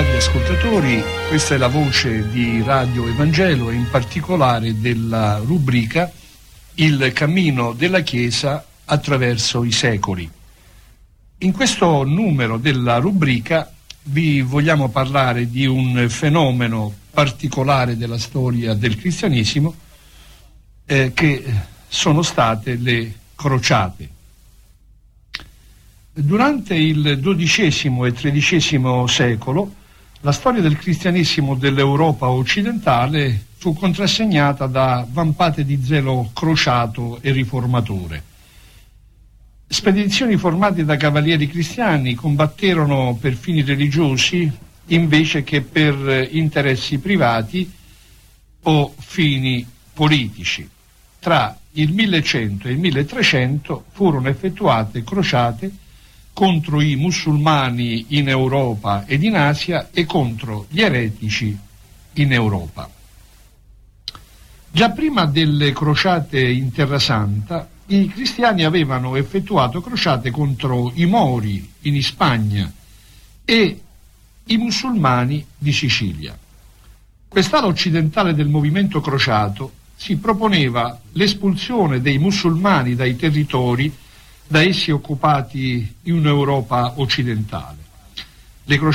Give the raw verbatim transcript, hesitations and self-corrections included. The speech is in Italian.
cari ascoltatori, questa è la voce di Radio Evangelo e in particolare della rubrica Il cammino della Chiesa attraverso i secoli. In questo numero della rubrica vi vogliamo parlare di un fenomeno particolare della storia del cristianesimo eh, che sono state le crociate. Durante il dodicesimo e tredicesimo secolo la storia del cristianesimo dell'Europa occidentale fu contrassegnata da vampate di zelo crociato e riformatore. Spedizioni formate da cavalieri cristiani combatterono per fini religiosi invece che per interessi privati o fini politici. Tra il millecento e il milletrecento furono effettuate crociate contro i musulmani in Europa ed in Asia e contro gli eretici in Europa. Già prima delle crociate in Terra Santa, i cristiani avevano effettuato crociate contro i Mori in Spagna e i musulmani di Sicilia. Quest'ala occidentale del movimento crociato si proponeva l'espulsione dei musulmani dai territori da essi occupati in un'Europa occidentale. Le